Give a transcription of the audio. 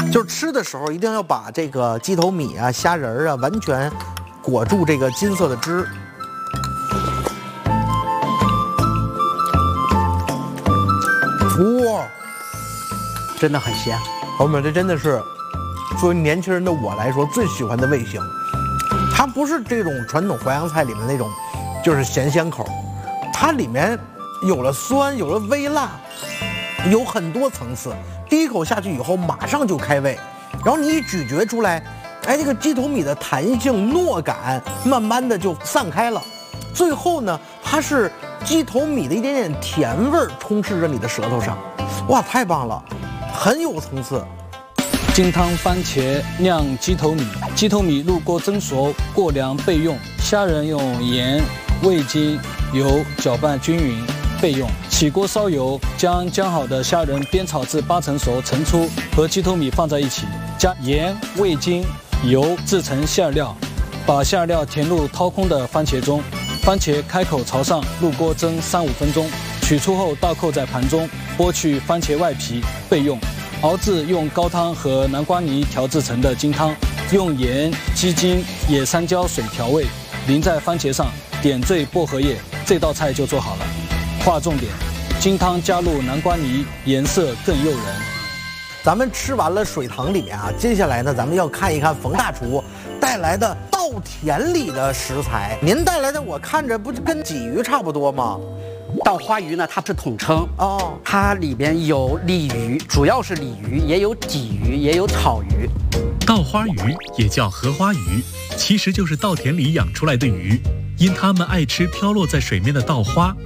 就是吃的时候一定要把这个鸡头米啊、虾仁啊完全裹住这个金色的汁。哇， 真的很鲜。 朋友们，这真的是作为年轻人的我来说最喜欢的味型。它不是这种传统淮扬菜里面那种，就是咸鲜口，它里面有了酸，有了微辣，有很多层次。第一口下去以后，马上就开胃，然后你一咀嚼出来，哎，这个鸡头米的弹性、糯感，慢慢的就散开了。最后呢，它是鸡头米的一点点甜味儿充斥着你的舌头上，哇，太棒了，很有层次。 金汤番茄酿鸡头米，鸡头米入锅蒸熟，过凉备用。虾仁用盐、味精、油搅拌均匀备用。起锅烧油，将姜好的虾仁煸炒至8成熟，盛出，和鸡头米放在一起，加盐、味精、油制成馅料，把馅料填入掏空的番茄中。番茄开口朝上，入锅蒸3-5分钟，取出后倒扣在盘中，剥去番茄外皮备用。熬制用高汤和南瓜泥调制成的金汤，用盐、鸡精、野山椒水调味，淋在番茄上，点缀薄荷叶，这道菜就做好了。划重点：金汤加入南瓜泥，颜色更诱人。 咱们吃完了水塘里面啊，接下来呢，咱们要看一看冯大厨带来的稻田里的食材。您带来的我看着不就跟鲫鱼差不多吗？ 稻花鱼呢，它是统称哦， 它里边有鲤鱼，主要是鲤鱼，也有鲫鱼，也有草鱼。 稻花鱼也叫荷花鱼，其实就是稻田里养出来的鱼，因它们爱吃飘落在水面的稻花，